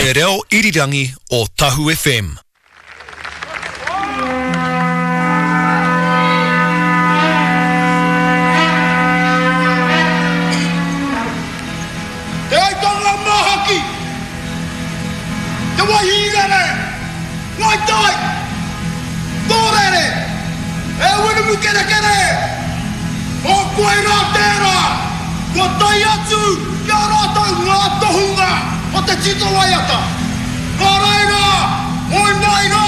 Te reo irirangi o Tahu FM. Te aitonga mahaki. Te wahingare. Ngai tai. Tōrere. E winumu kere kere. O koe rā tērā. Ko tai atu. Kia rātau ngā tohunga. O te tito waiata. Ka reira. Oi mai rā.